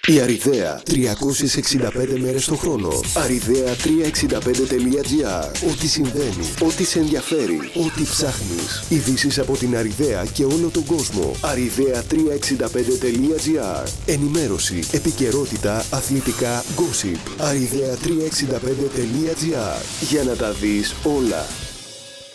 Η Αριδαία 365 μέρες το χρόνο. Arridea365.gr. Ό,τι συμβαίνει, ό,τι σε ενδιαφέρει, ό,τι ψάχνεις. Ειδήσεις από την Αριδαία και όλο τον κόσμο. Arridea365.gr. Ενημέρωση, επικαιρότητα, αθλητικά, gossip. Arridea365.gr. Για να τα δεις όλα.